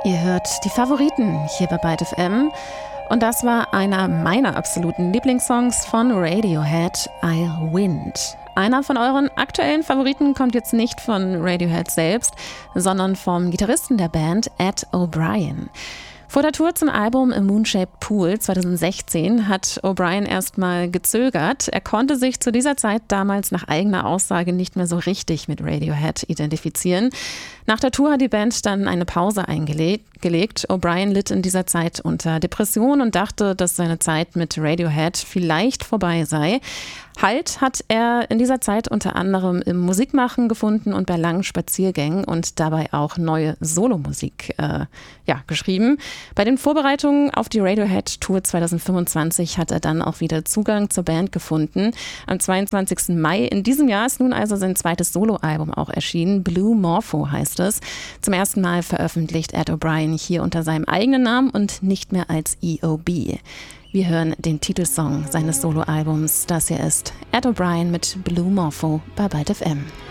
Ihr hört die Favoriten hier bei Byte FM. Und das war einer meiner absoluten Lieblingssongs von Radiohead, I'll Wind. Einer von euren aktuellen Favoriten kommt jetzt nicht von Radiohead selbst, sondern vom Gitarristen der Band, Ed O'Brien. Vor der Tour zum Album A Moon-Shaped Pool 2016 hat O'Brien erstmal gezögert. Er konnte sich zu dieser Zeit damals nach eigener Aussage nicht mehr so richtig mit Radiohead identifizieren. Nach der Tour hat die Band dann eine Pause eingelegt. O'Brien litt in dieser Zeit unter Depression und dachte, dass seine Zeit mit Radiohead vielleicht vorbei sei. Halt hat er in dieser Zeit unter anderem im Musikmachen gefunden und bei langen Spaziergängen und dabei auch neue Solomusik geschrieben. Bei den Vorbereitungen auf die Radiohead-Tour 2025 hat er dann auch wieder Zugang zur Band gefunden. Am 22. Mai in diesem Jahr ist nun also sein zweites Soloalbum auch erschienen. Blue Morpho heißt es. Zum ersten Mal veröffentlicht Ed O'Brien hier unter seinem eigenen Namen und nicht mehr als EOB. Wir hören den Titelsong seines Soloalbums. Das hier ist Ed O'Brien mit Blue Morpho bei Byte FM.